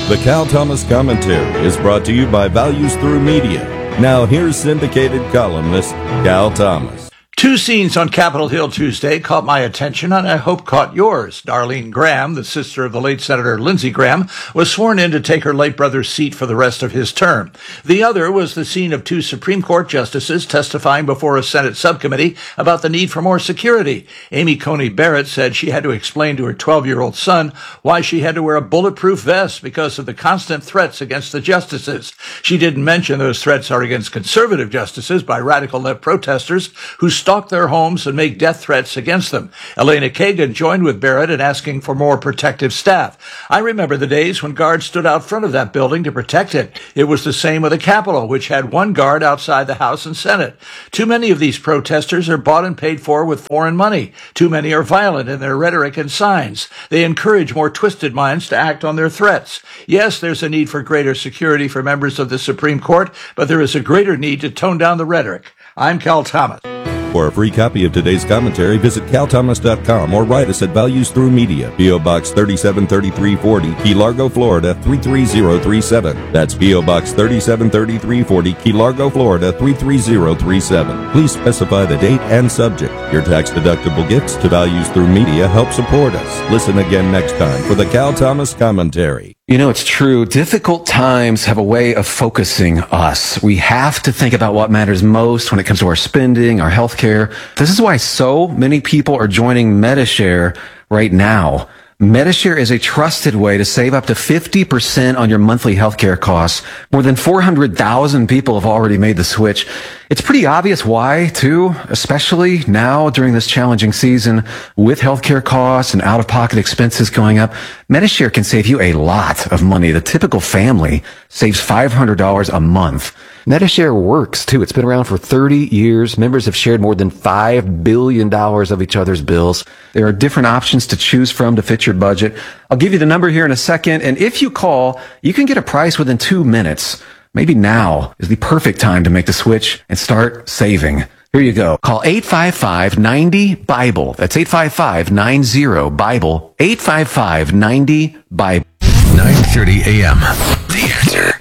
The Cal Thomas Commentary is brought to you by Values Through Media. Now here's syndicated columnist Cal Thomas. Two scenes on Capitol Hill Tuesday caught my attention, and I hope caught yours. Darlene Graham, the sister of the late Senator Lindsey Graham, was sworn in to take her late brother's seat for the rest of his term. The other was the scene of two Supreme Court justices testifying before a Senate subcommittee about the need for more security. Amy Coney Barrett said she had to explain to her 12-year-old son why she had to wear a bulletproof vest because of the constant threats against the justices. She didn't mention those threats are against conservative justices by radical left protesters who stalk their homes and make death threats against them. Elena Kagan joined with Barrett in asking for more protective staff. I remember the days when guards stood out front of that building to protect it. It was the same with the Capitol, which had one guard outside the House and Senate. Too many of these protesters are bought and paid for with foreign money. Too many are violent in their rhetoric and signs. They encourage more twisted minds to act on their threats. Yes, there's a need for greater security for members of the Supreme Court, but there is a greater need to tone down the rhetoric. I'm Cal Thomas. For a free copy of today's commentary, visit calthomas.com or write us at Values Through Media, P.O. Box 373340, Key Largo, Florida 33037. That's P.O. Box 373340, Key Largo, Florida 33037. Please specify the date and subject. Your tax-deductible gifts to Values Through Media help support us. Listen again next time for the Cal Thomas Commentary. You know, it's true. Difficult times have a way of focusing us. We have to think about what matters most when it comes to our spending, our health care. This is why so many people are joining Medi-Share right now. Medi-Share is a trusted way to save up to 50% on your monthly healthcare costs. More than 400,000 people have already made the switch. It's pretty obvious why, too, especially now during this challenging season with healthcare costs and out-of-pocket expenses going up. Medi-Share can save you a lot of money. The typical family saves $500 a month. Medi-Share works, too. It's been around for 30 years. Members have shared more than $5 billion of each other's bills. There are different options to choose from to fit your budget. I'll give you the number here in a second, and if you call, you can get a price within 2 minutes. Maybe now is the perfect time to make the switch and start saving. Here you go. Call 855-90-BIBLE. That's 855-90-BIBLE. 855-90-BIBLE. 9:30 a.m. The Answer.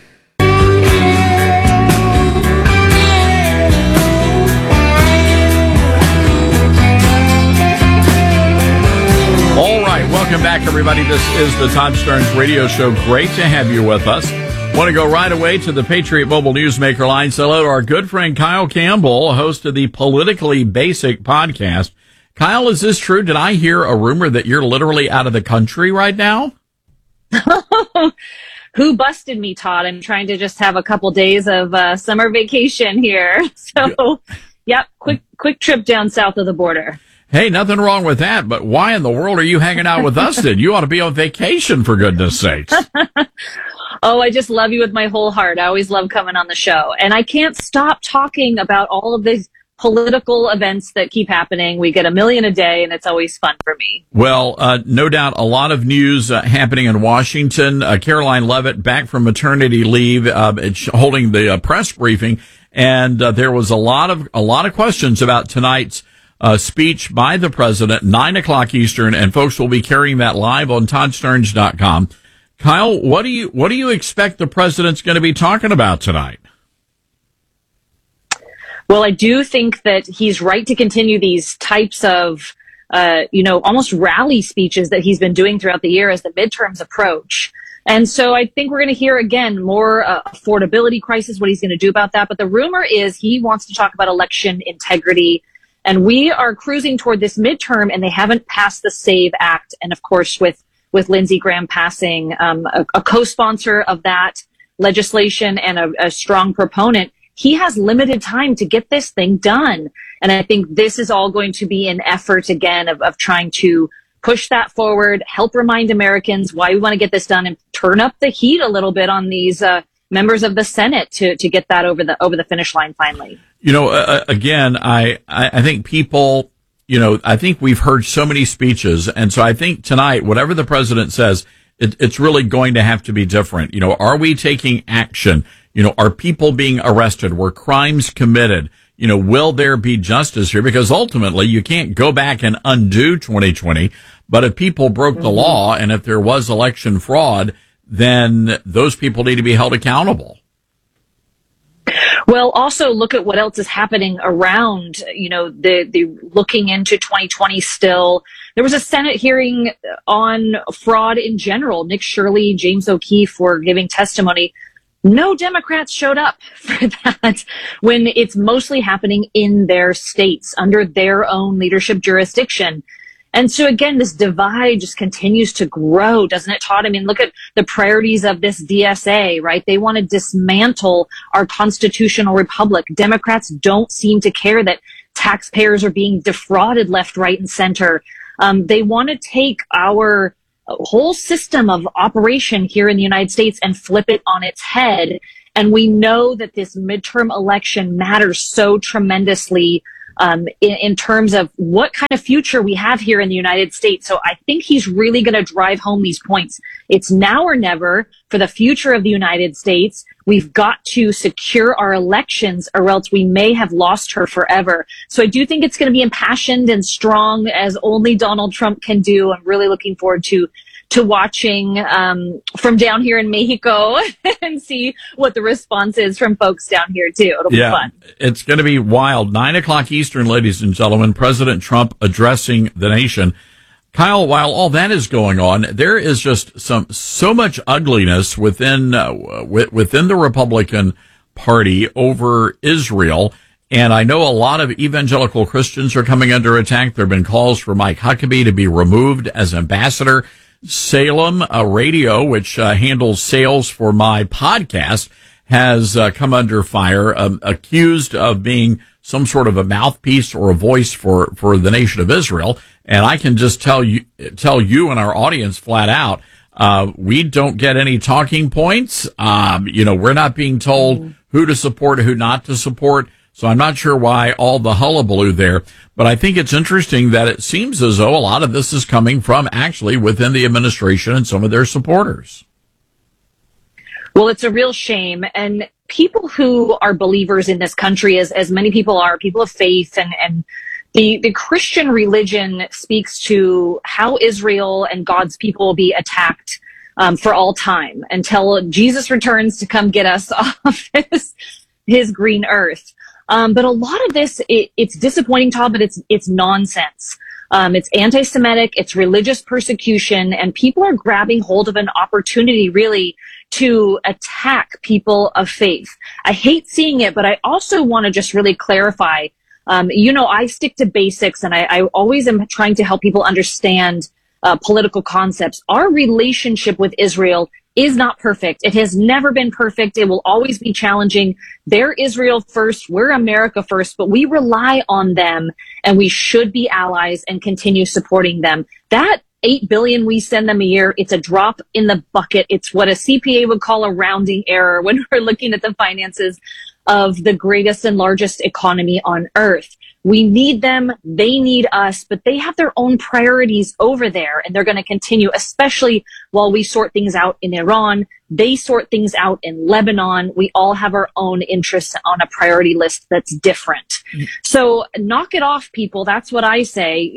Welcome back, everybody. This is the Todd Starnes Radio Show. Great to have you with us. Want to go right away to the Patriot Mobile Newsmaker line. Say hello to our good friend Kyle Campbell, host of the Politically Basic podcast. Kyle, is this true? Did I hear a rumor that you're literally out of the country right now? Who busted me, Todd? I'm trying to just have a couple days of summer vacation here. So, yep, quick trip down south of the border. Hey, nothing wrong with that, but why in the world are you hanging out with us then? You ought to be on vacation, for goodness sakes. Oh, I just love you with my whole heart. I always love coming on the show. And I can't stop talking about all of these political events that keep happening. We get a million a day, and it's always fun for me. Well, no doubt a lot of news happening in Washington. Caroline Leavitt back from maternity leave, holding the press briefing, and there was a lot of questions about tonight's speech by the president, 9 o'clock Eastern, and folks will be carrying that live on ToddStarnes.com. Kyle, what do you expect the president's going to be talking about tonight? Well, I do think that he's right to continue these types of, almost rally speeches that he's been doing throughout the year as the midterms approach. And so I think we're going to hear, again, more affordability crisis, what he's going to do about that. But the rumor is he wants to talk about election integrity. And we are cruising toward this midterm, and they haven't passed the SAVE Act. And, of course, with Lindsey Graham passing, a co-sponsor of that legislation and a strong proponent, he has limited time to get this thing done. And I think this is all going to be an effort, again, of trying to push that forward, help remind Americans why we want to get this done, and turn up the heat a little bit on these members of the Senate to get that over the finish line finally. You know, again, I think people, I think we've heard so many speeches. And so I think tonight, whatever the president says, it's really going to have to be different. Are we taking action? Are people being arrested? Were crimes committed? Will there be justice here? Because ultimately you can't go back and undo 2020. But if people broke the law and if there was election fraud, then those people need to be held accountable. Well, also look at what else is happening around, the looking into 2020 still. There was a Senate hearing on fraud in general. Nick Shirley, James O'Keefe were giving testimony. No Democrats showed up for that when it's mostly happening in their states under their own leadership jurisdiction. And so again, this divide just continues to grow, doesn't it, Todd? I mean, look at the priorities of this DSA, right? They want to dismantle our constitutional republic. Democrats don't seem to care that taxpayers are being defrauded left, right, and center. They want to take our whole system of operation here in the United States and flip it on its head. And we know that this midterm election matters so tremendously in terms of what kind of future we have here in the United States. So I think he's really going to drive home these points. It's now or never for the future of the United States. We've got to secure our elections or else we may have lost her forever. So I do think it's going to be impassioned and strong as only Donald Trump can do. I'm really looking forward to watching from down here in Mexico and see what the response is from folks down here too. It'll be fun. It's going to be wild. 9:00 Eastern, ladies and gentlemen, President Trump addressing the nation. Kyle, while all that is going on, there is just so much ugliness within the Republican Party over Israel. And I know a lot of evangelical Christians are coming under attack. There have been calls for Mike Huckabee to be removed as ambassador. Salem Radio, which handles sales for my podcast, has come under fire, accused of being some sort of a mouthpiece or a voice for the nation of Israel. And I can just tell you and our audience flat out, we don't get any talking points. We're not being told who to support, who not to support. So I'm not sure why all the hullabaloo there, but I think it's interesting that it seems as though a lot of this is coming from actually within the administration and some of their supporters. Well, it's a real shame. And people who are believers in this country, as many people are, people of faith, and the Christian religion speaks to how Israel and God's people will be attacked for all time until Jesus returns to come get us off his green earth. But a lot of this, it's disappointing, Todd, but it's nonsense. It's anti-Semitic, it's religious persecution, and people are grabbing hold of an opportunity really to attack people of faith. I hate seeing it, but I also want to just really clarify. I stick to basics, and I always am trying to help people understand political concepts. Our relationship with Israel is not perfect. It has never been perfect. It will always be challenging. They're Israel first. We're America first, but we rely on them and we should be allies and continue supporting them. That $8 billion we send them a year, it's a drop in the bucket. It's what a CPA would call a rounding error when we're looking at the finances of the greatest and largest economy on earth. We need them. They need us, but they have their own priorities over there, and they're going to continue, especially while we sort things out in Iran. They sort things out in Lebanon. We all have our own interests on a priority list that's different. So knock it off, people. That's what I say.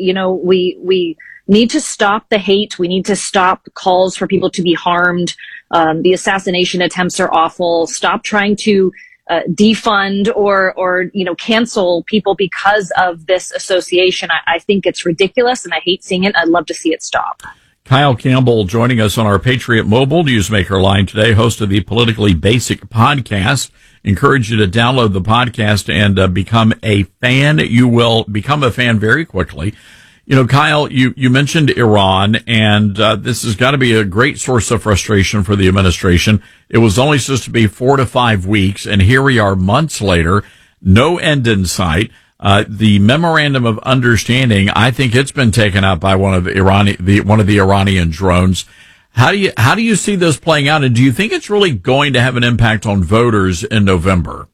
We need to stop the hate. We need to stop calls for people to be harmed. The assassination attempts are awful. Stop trying to defund or cancel people because of this association. I think it's ridiculous and I hate seeing it. I'd love to see it stop. Kyle Campbell joining us on our Patriot Mobile Newsmaker line today, host of the Politically Basic podcast. Encourage you to download the podcast and become a fan. You will become a fan very quickly. Kyle, you mentioned Iran, and this has got to be a great source of frustration for the administration. It was only supposed to be 4 to 5 weeks, and here we are months later, no end in sight. The memorandum of understanding, I think it's been taken out by one of the Iranian drones. How do you see this playing out, and do you think it's really going to have an impact on voters in November?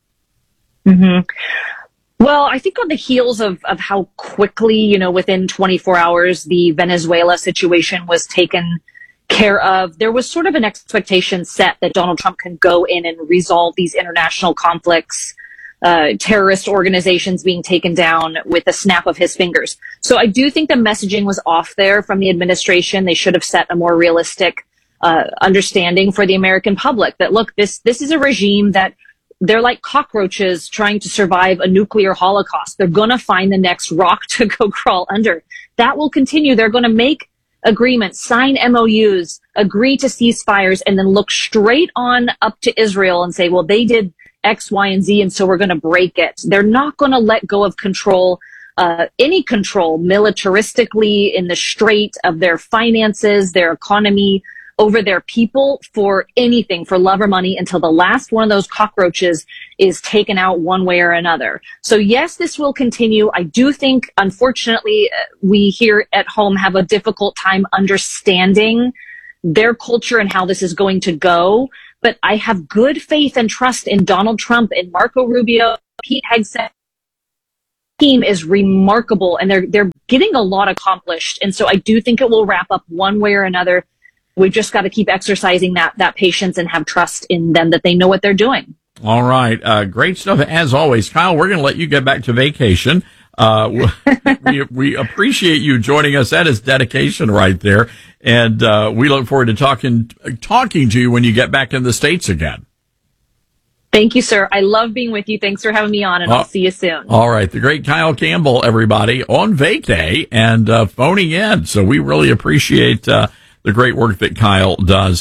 Mm-hmm. Well, I think on the heels of how quickly, within 24 hours, the Venezuela situation was taken care of, there was sort of an expectation set that Donald Trump can go in and resolve these international conflicts, terrorist organizations being taken down with a snap of his fingers. So I do think the messaging was off there from the administration. They should have set a more realistic understanding for the American public that, look, this is a regime that they're like cockroaches trying to survive a nuclear holocaust. They're going to find the next rock to go crawl under. That will continue. They're going to make agreements, sign MOUs, agree to ceasefires, and then look straight on up to Israel and say, well, they did X, Y, and Z, and so we're going to break it. They're not going to let go of control, any control militaristically in the strait of their finances, their economy, over their people for anything, for love or money, until the last one of those cockroaches is taken out one way or another. So yes, this will continue. I do think, unfortunately, we here at home have a difficult time understanding their culture and how this is going to go. But I have good faith and trust in Donald Trump and Marco Rubio. Pete Hegseth team is remarkable, and they're getting a lot accomplished. And so I do think it will wrap up one way or another. We've just got to keep exercising that patience and have trust in them that they know what they're doing. All right. Great stuff. As always, Kyle, we're going to let you get back to vacation. We appreciate you joining us. That is dedication right there. And we look forward to talking to you when you get back in the States again. Thank you, sir. I love being with you. Thanks for having me on, and I'll see you soon. All right. The great Kyle Campbell, everybody, on vacay and phoning in. So we really appreciate the great work that Kyle does.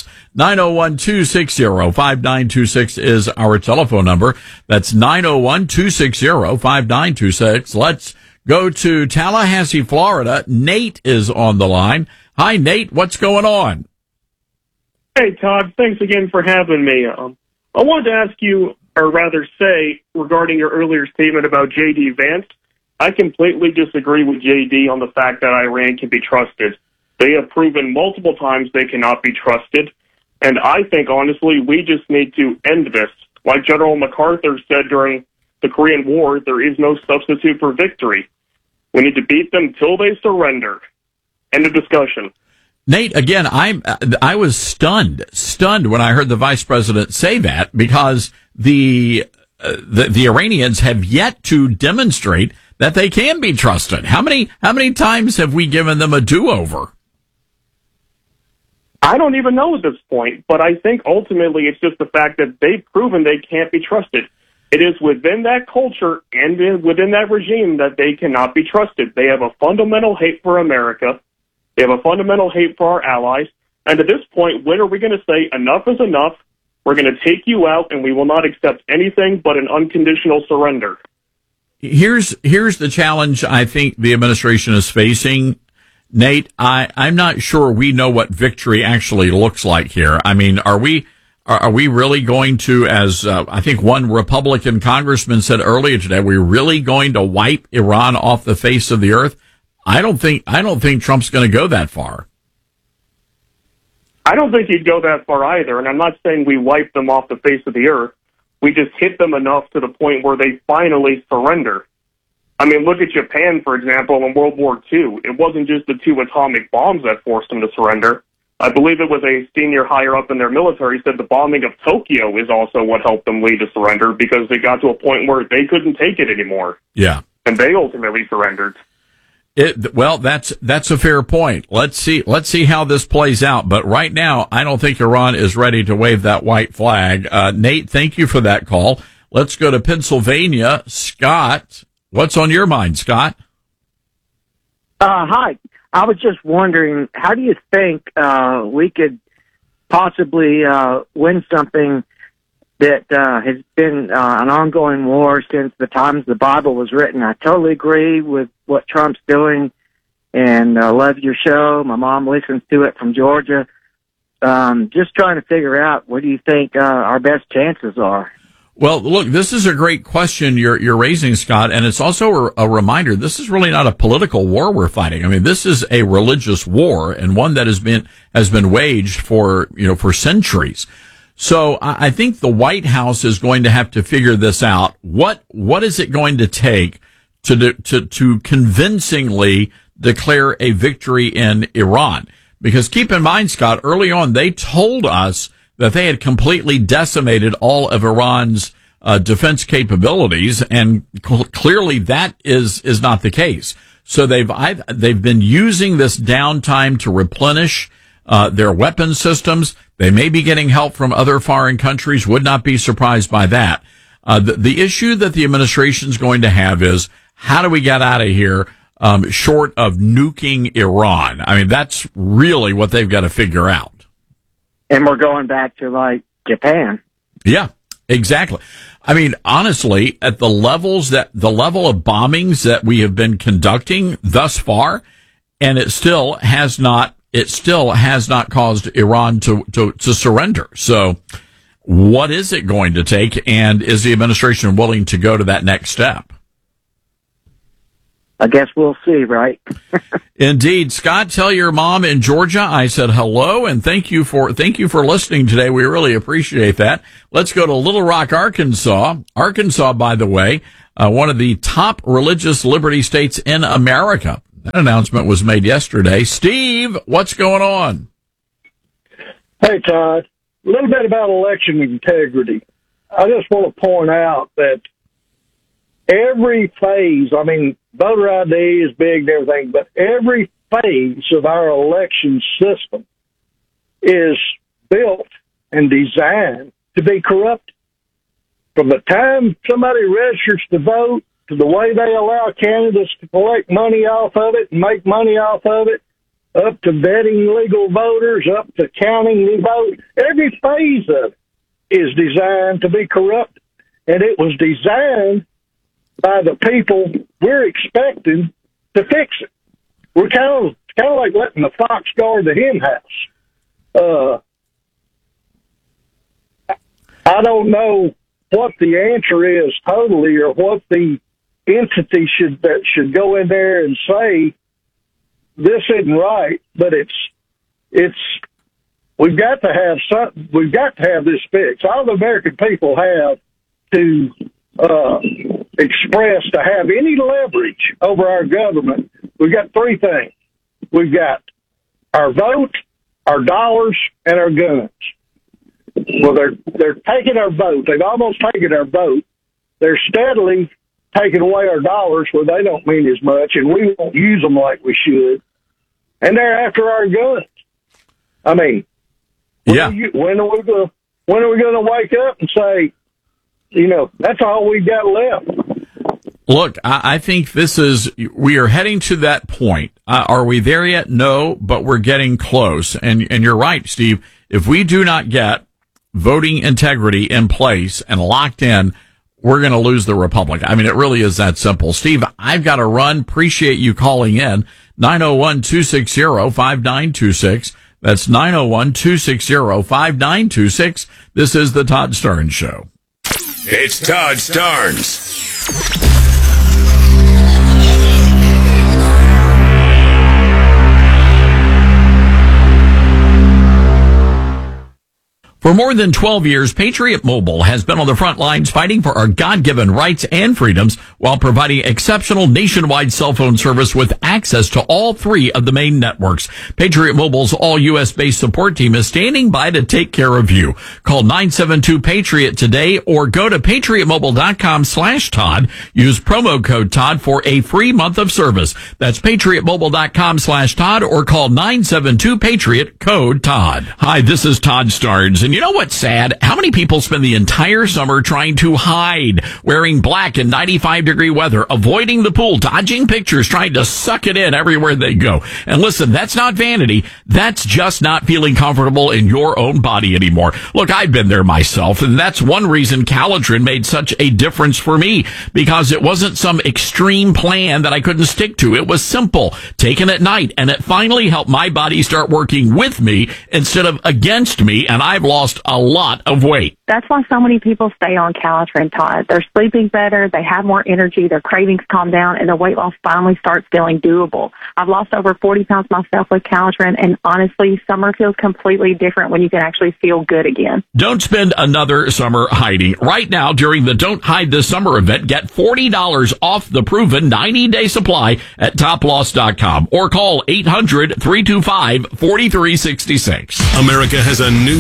901-260-5926 is our telephone number. That's 901-260-5926. Let's go to Tallahassee, Florida. Nate is on the line. Hi, Nate. What's going on? Hey, Todd. Thanks again for having me. I wanted to ask you, or rather say, regarding your earlier statement about J.D. Vance, I completely disagree with J.D. on the fact that Iran can be trusted. They have proven multiple times they cannot be trusted. And I think, honestly, we just need to end this. Like General MacArthur said during the Korean War, there is no substitute for victory. We need to beat them till they surrender. End of discussion. Nate, again, I was stunned when I heard the vice president say that, because the Iranians have yet to demonstrate that they can be trusted. How many times have we given them a do-over? I don't even know at this point, but I think ultimately it's just the fact that they've proven they can't be trusted. It is within that culture and within that regime that they cannot be trusted. They have a fundamental hate for America. They have a fundamental hate for our allies. And at this point, when are we going to say enough is enough? We're going to take you out, and we will not accept anything but an unconditional surrender. Here's the challenge I think the administration is facing, Nate. I'm not sure we know what victory actually looks like here. I mean, are we really going to, as I think one Republican congressman said earlier today, we're really going to wipe Iran off the face of the earth? I don't think Trump's going to go that far. I don't think he'd go that far either, and I'm not saying we wipe them off the face of the earth. We just hit them enough to the point where they finally surrender. I mean, look at Japan, for example, in World War II. It wasn't just the 2 atomic bombs that forced them to surrender. I believe it was a senior higher up in their military said the bombing of Tokyo is also what helped them lead to surrender, because they got to a point where they couldn't take it anymore. Yeah. And they ultimately surrendered. Well, that's a fair point. Let's see how this plays out. But right now, I don't think Iran is ready to wave that white flag. Nate, thank you for that call. Let's go to Pennsylvania. Scott, what's on your mind, Scott? Hi. I was just wondering, how do you think we could possibly win something that has been an ongoing war since the times the Bible was written? I totally agree with what Trump's doing, and love your show. My mom listens to it from Georgia. Just trying to figure out, what do you think our best chances are? Well, look, this is a great question you're raising, Scott, and it's also a reminder, this is really not a political war we're fighting. I mean, this is a religious war, and one that has been waged for centuries. So I think the White House is going to have to figure this out. What is it going to take to convincingly declare a victory in Iran? Because keep in mind, Scott, early on they told us that they had completely decimated all of Iran's defense capabilities, and clearly that is not the case. So they've been using this downtime to replenish their weapon systems. They may be getting help from other foreign countries. Would not be surprised by that. The issue that the administration is going to have is, how do we get out of here, short of nuking Iran? I mean, that's really what they've got to figure out. And we're going back to, like, Japan. Yeah, exactly. I mean, honestly, at the level of bombings that we have been conducting thus far, and it still has not caused Iran to surrender. So what is it going to take, and is the administration willing to go to that next step? I guess we'll see, right? Indeed. Scott, tell your mom in Georgia I said hello, and thank you for listening today. We really appreciate that. Let's go to Little Rock, Arkansas. Arkansas, by the way, one of the top religious liberty states in America. That announcement was made yesterday. Steve, what's going on? Hey, Todd. A little bit about election integrity. I just want to point out that every phase, I mean, voter ID is big and everything, but every phase of our election system is built and designed to be corrupted. From the time somebody registers to vote to the way they allow candidates to collect money off of it and make money off of it, up to vetting legal voters, up to counting the vote. Every phase of it is designed to be corrupted. And it was designed by the people we're expecting to fix it. We're kind of like letting the fox guard the hen house. I don't know what the answer is totally, or what the entity should go in there and say this isn't right, but we've got to have something. We've got to have this fixed. All the American people have to express to have any leverage over our government. We've got three things. We've got our vote, our dollars, and our guns. Well, they're taking our vote. They've almost taken our vote. They're steadily taking away our dollars where they don't mean as much, and we won't use them like we should. And they're after our guns. I mean, when are we going to wake up and say, that's all we've got left? Look, I think we are heading to that point. Are we there yet? No, but we're getting close. And you're right, Steve. If we do not get voting integrity in place and locked in, we're going to lose the republic. I mean, it really is that simple. Steve, I've got to run. Appreciate you calling in. 901-260-5926. That's 901-260-5926. This is the Todd Starnes Show. It's Todd Starnes. For more than 12 years, Patriot Mobile has been on the front lines fighting for our God-given rights and freedoms while providing exceptional nationwide cell phone service with access to all three of the main networks. Patriot Mobile's all-U.S.-based support team is standing by to take care of you. Call 972-PATRIOT today or go to patriotmobile.com/Todd. Use promo code Todd for a free month of service. That's patriotmobile.com/Todd or call 972-PATRIOT code Todd. Hi, this is Todd Starnes. And you know what's sad? How many people spend the entire summer trying to hide, wearing black in 95-degree weather, avoiding the pool, dodging pictures, trying to suck it in everywhere they go? And listen, that's not vanity. That's just not feeling comfortable in your own body anymore. Look, I've been there myself, and that's one reason Calitrin made such a difference for me, because it wasn't some extreme plan that I couldn't stick to. It was simple, taken at night, and it finally helped my body start working with me instead of against me, and I've lost a lot of weight. That's why so many people stay on Calitrin, Todd. They're sleeping better, they have more energy, their cravings calm down, and their weight loss finally starts feeling doable. I've lost over 40 pounds myself with Calitrin, and honestly, summer feels completely different when you can actually feel good again. Don't spend another summer hiding. Right now, during the Don't Hide This Summer event, get $40 off the proven 90-day supply at toploss.com or call 800-325-4366. America has a new choice for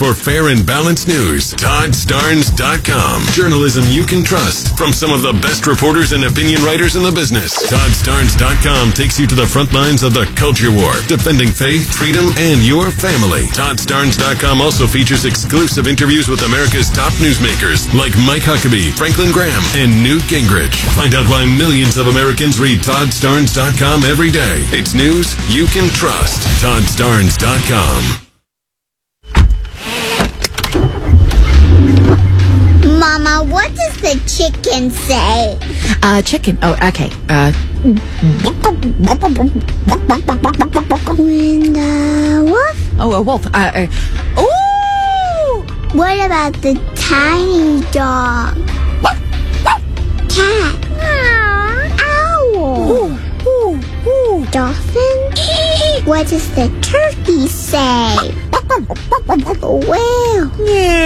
for fair and balanced news. ToddStarnes.com. Journalism you can trust from some of the best reporters and opinion writers in the business. ToddStarnes.com takes you to the front lines of the culture war, defending faith, freedom, and your family. ToddStarnes.com also features exclusive interviews with America's top newsmakers like Mike Huckabee, Franklin Graham, and Newt Gingrich. Find out why millions of Americans read ToddStarnes.com every day. It's news you can trust. ToddStarnes.com. Mama, what does the chicken say? Chicken. Oh, okay. When the wolf? Oh, a wolf. Ooh! What about the tiny dog? Cat? Owl? Dolphin? What does the turkey say? Whale?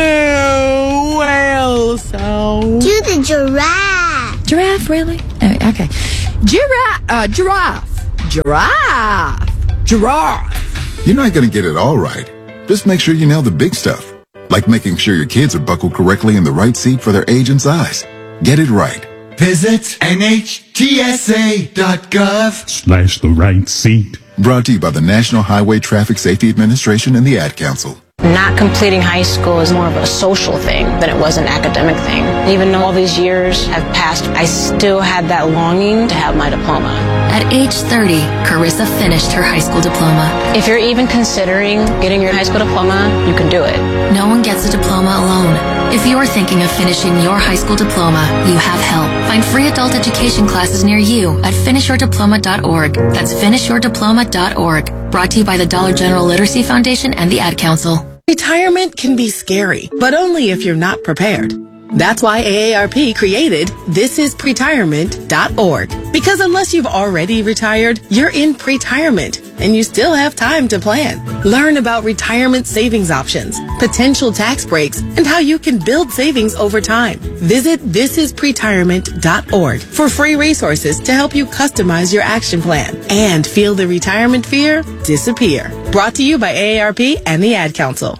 Whale sound. Do the giraffe. Giraffe, really? Okay. Giraffe. You're not going to get it all right. Just make sure you nail the big stuff, like making sure your kids are buckled correctly in the right seat for their age and size. Get it right. Visit NHTSA.gov/the right seat. Brought to you by the National Highway Traffic Safety Administration and the Ad Council. Not completing high school is more of a social thing than it was an academic thing. Even though all these years have passed, I still had that longing to have my diploma. At age 30, Carissa finished her high school diploma. If you're even considering getting your high school diploma, you can do it. No one gets a diploma alone. If you're thinking of finishing your high school diploma, you have help. Find free adult education classes near you at finishyourdiploma.org. That's finishyourdiploma.org. Brought to you by the Dollar General Literacy Foundation and the Ad Council. Retirement can be scary, but only if you're not prepared. That's why AARP created thisispretirement.org. Because unless you've already retired, you're in pretirement, and you still have time to plan. Learn about retirement savings options, potential tax breaks, and how you can build savings over time. Visit thisispretirement.org for free resources to help you customize your action plan and feel the retirement fear disappear. Brought to you by AARP and the Ad Council.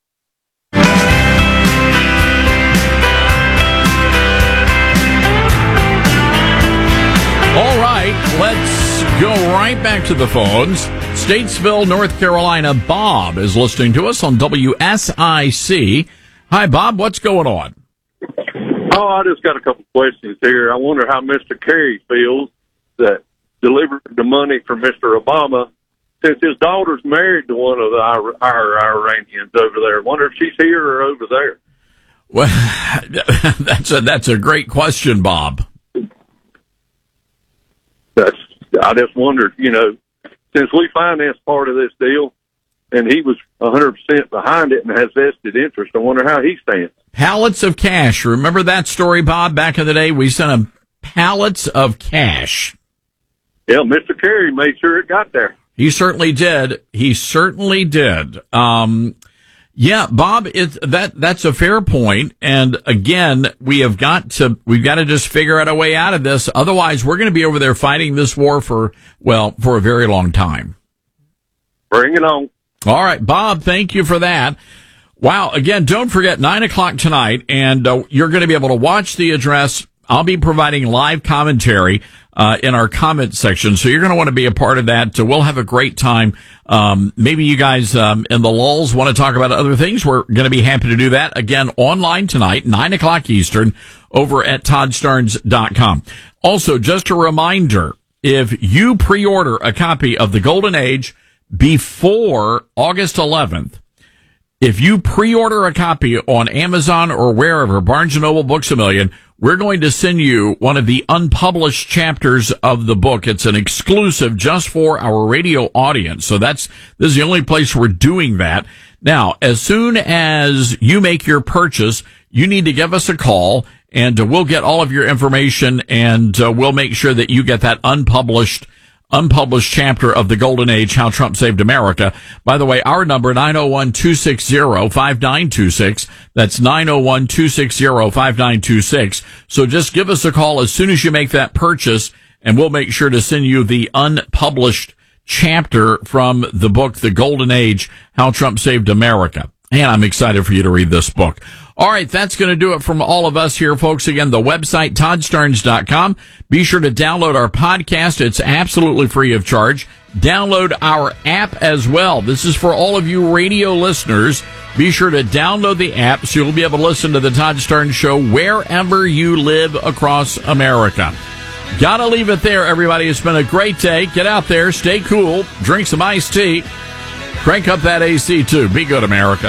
All right, let's go right back to the phones. Statesville, North Carolina. Bob is listening to us on WSIC. Hi, Bob. What's going on? Oh, I just got a couple questions here. I wonder how Mr. Kerry feels that delivered the money for Mr. Obama, since his daughter's married to one of our Iranians over there. I wonder if she's here or over there. Well, that's a great question, Bob. I just wondered, since we financed part of this deal and he was 100% behind it and has vested interest, I wonder how he stands. Pallets of cash. Remember that story, Bob? Back in the day, we sent him pallets of cash. Yeah, Mr. Kerry made sure it got there. He certainly did. Yeah, Bob, that's a fair point. And again, we've got to just figure out a way out of this. Otherwise, we're going to be over there fighting this war for a very long time. Bring it on. All right, Bob, thank you for that. Wow. Again, don't forget 9:00 tonight, and you're going to be able to watch the address. I'll be providing live commentary in our comment section, so you're going to want to be a part of that. We'll have a great time. Maybe you guys in the lulls want to talk about other things. We're going to be happy to do that. Again, online tonight, 9:00 Eastern, over at ToddStarnes.com. Also, just a reminder, if you pre-order a copy of The Golden Age before August 11th, if you pre-order a copy on Amazon or wherever, Barnes & Noble, Books A Million, we're going to send you one of the unpublished chapters of the book. It's an exclusive just for our radio audience. So this is the only place we're doing that. Now, as soon as you make your purchase, you need to give us a call, and we'll get all of your information, and we'll make sure that you get that unpublished chapter of The Golden Age, How Trump Saved America. By the way, our number, 901-260-5926. That's 901-260-5926. So just give us a call as soon as you make that purchase, and we'll make sure to send you the unpublished chapter from the book, The Golden Age, How Trump Saved America. And I'm excited for you to read this book. All right, that's going to do it from all of us here, folks. Again, the website, ToddStarnes.com. Be sure to download our podcast. It's absolutely free of charge. Download our app as well. This is for all of you radio listeners. Be sure to download the app so you'll be able to listen to the Todd Starnes Show wherever you live across America. Gotta leave it there, everybody. It's been a great day. Get out there, stay cool, drink some iced tea, crank up that AC too. Be good, America.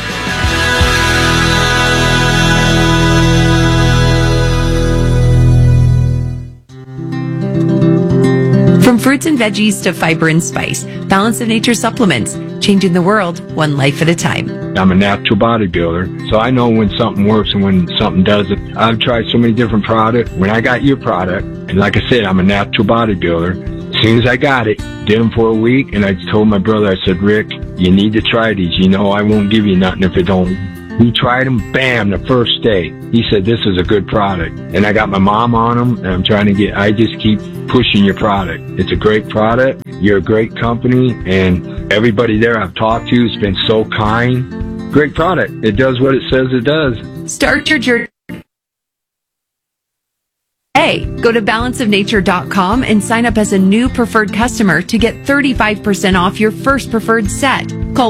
From fruits and veggies to fiber and spice, Balance of Nature supplements, changing the world one life at a time. I'm a natural bodybuilder, so I know when something works and when something doesn't. I've tried so many different products. When I got your product, and like I said, I'm a natural bodybuilder. As soon as I got it, did them for a week, and I told my brother, I said, Rick, you need to try these. You know I won't give you nothing if it don't. He tried them, bam, the first day. He said, this is a good product. And I got my mom on them, and I just keep pushing your product. It's a great product. You're a great company, and everybody there I've talked to has been so kind. Great product. It does what it says it does. Start your journey. Hey, go to balanceofnature.com and sign up as a new preferred customer to get 35% off your first preferred set. Call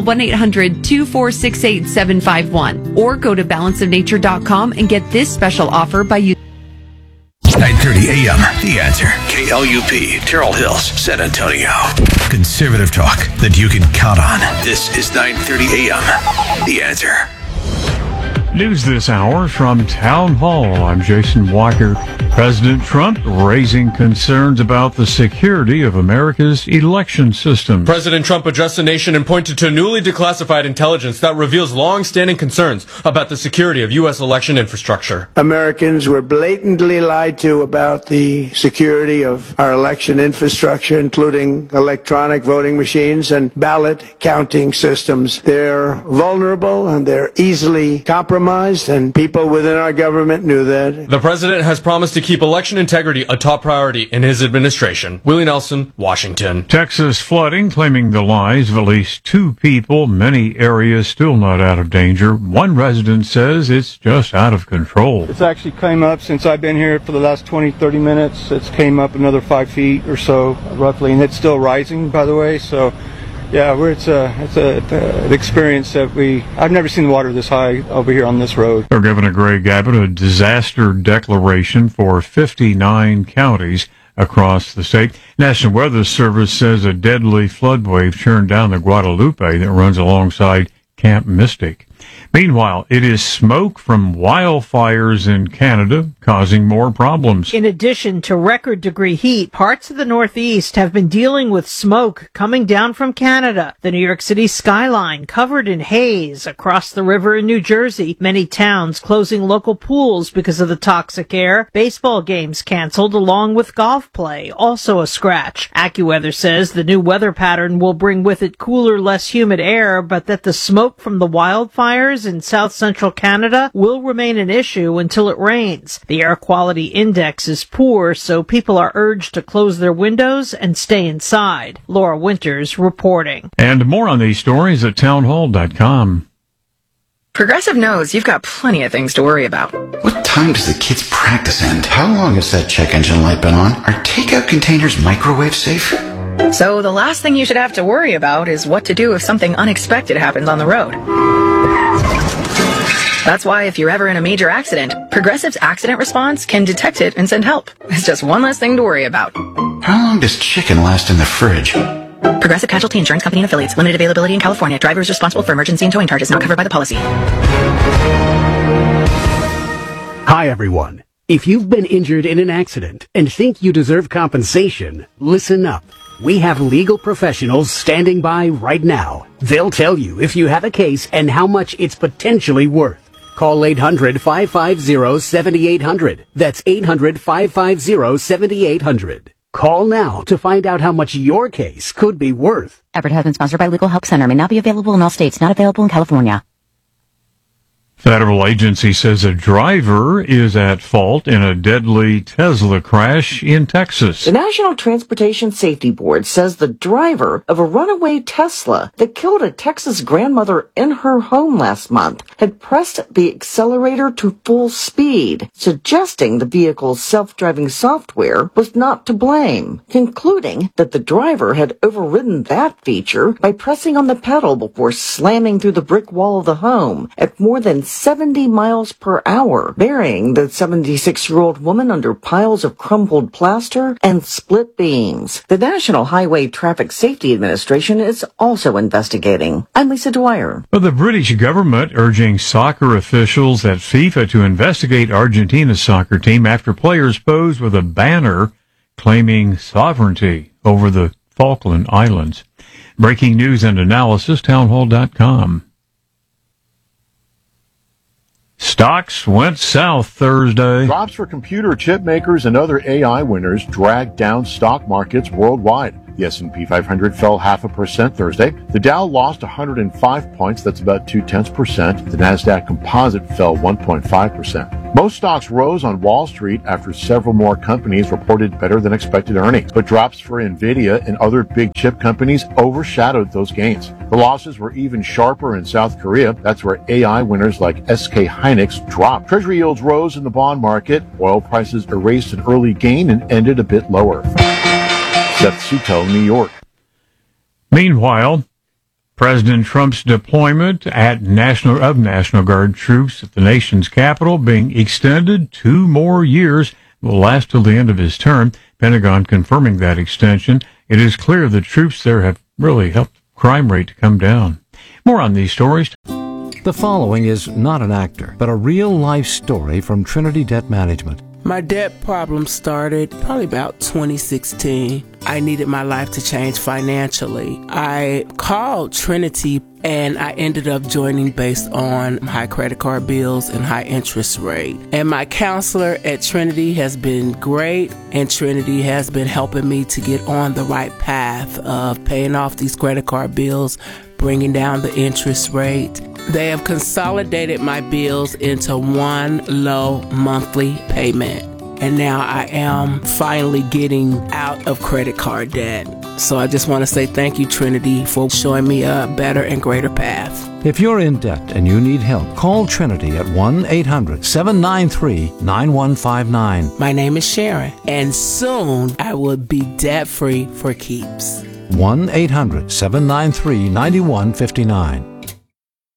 1-800-246-8751 or go to balanceofnature.com and get this special offer by using 9:30 a.m. The Answer. KLUP, Terrell Hills, San Antonio. Conservative talk that you can count on. This is 9:30 a.m. The Answer. News this hour from Town Hall. I'm Jason Walker. President Trump raising concerns about the security of America's election system. President Trump addressed the nation and pointed to newly declassified intelligence that reveals long-standing concerns about the security of U.S. election infrastructure. Americans were blatantly lied to about the security of our election infrastructure, including electronic voting machines and ballot counting systems. They're vulnerable and they're easily compromised, and people within our government knew that. The president has promised to keep election integrity a top priority in his administration. Willie Nelson, Washington. Texas flooding, claiming the lives of at least 2 people. Many areas still not out of danger. One resident says it's just out of control. It's actually came up since I've been here for the last 20, 30 minutes. It's came up another 5 feet or so, roughly, and it's still rising, by the way. So, yeah, it's an experience that I've never seen the water this high over here on this road. Governor Greg Abbott, a disaster declaration for 59 counties across the state. National Weather Service says a deadly flood wave churned down the Guadalupe that runs alongside Camp Mystic. Meanwhile, it is smoke from wildfires in Canada causing more problems. In addition to record-degree heat, parts of the Northeast have been dealing with smoke coming down from Canada. The New York City skyline covered in haze across the river in New Jersey. Many towns closing local pools because of the toxic air. Baseball games canceled along with golf play, also a scratch. AccuWeather says the new weather pattern will bring with it cooler, less humid air, but that the smoke from the wildfires in south central Canada will remain an issue until it rains. The air quality index is poor, so people are urged to close their windows and stay inside. Laura Winters reporting. And more on these stories at townhall.com. Progressive knows you've got plenty of things to worry about. What time does the kids' practice end? How long has that check engine light been on? Are takeout containers microwave safe? So the last thing you should have to worry about is what to do if something unexpected happens on the road. That's why if you're ever in a major accident, Progressive's accident response can detect it and send help. It's just one less thing to worry about. How long does chicken last in the fridge? Progressive Casualty Insurance Company and Affiliates. Limited availability in California. Driver is responsible for emergency and towing charges not covered by the policy. Hi, everyone. If you've been injured in an accident and think you deserve compensation, listen up. We have legal professionals standing by right now. They'll tell you if you have a case and how much it's potentially worth. Call 800-550-7800. That's 800-550-7800. Call now to find out how much your case could be worth. Advertisement sponsored by Legal Help Center. May not be available in all states. Not available in California. Federal agency says a driver is at fault in a deadly Tesla crash in Texas. The National Transportation Safety Board says the driver of a runaway Tesla that killed a Texas grandmother in her home last month had pressed the accelerator to full speed, suggesting the vehicle's self-driving software was not to blame, concluding that the driver had overridden that feature by pressing on the pedal before slamming through the brick wall of the home at more than 70 miles per hour, burying the 76-year-old woman under piles of crumpled plaster and split beams. The National Highway Traffic Safety Administration is also investigating. I'm Lisa Dwyer. Well, the British government urging soccer officials at FIFA to investigate Argentina's soccer team after players posed with a banner claiming sovereignty over the Falkland Islands. Breaking news and analysis, townhall.com. Stocks went south Thursday. Drops for computer chip makers and other AI winners dragged down stock markets worldwide. The S&P 500 fell 0.5% Thursday. The Dow lost 105 points. That's about 0.2%. The Nasdaq Composite fell 1.5%. Most stocks rose on Wall Street after several more companies reported better than expected earnings. But drops for Nvidia and other big chip companies overshadowed those gains. The losses were even sharper in South Korea. That's where AI winners like SK Hynix dropped. Treasury yields rose in the bond market. Oil prices erased an early gain and ended a bit lower. Seth Sutel, New York. Meanwhile, President Trump's deployment of National Guard troops at the nation's capital being extended 2 more years, will last till the end of his term. Pentagon confirming that extension. It is clear the troops there have really helped the crime rate to come down. More on these stories. The following is not an actor, but a real-life story from Trinity Debt Management. My debt problem started probably about 2016. I needed my life to change financially. I called Trinity and I ended up joining based on high credit card bills and high interest rate. And my counselor at Trinity has been great, and Trinity has been helping me to get on the right path of paying off these credit card bills, bringing down the interest rate. They have consolidated my bills into one low monthly payment. And now I am finally getting out of credit card debt. So I just want to say thank you, Trinity, for showing me a better and greater path. If you're in debt and you need help, call Trinity at 1-800-793-9159. My name is Sharon, and soon I will be debt-free for keeps. 1-800-793-9159.